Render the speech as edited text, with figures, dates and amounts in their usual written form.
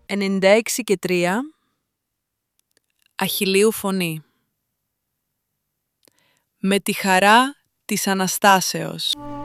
96 και 3 Αχιλλείου φωνή. Με τη χαρά της Αναστάσεως.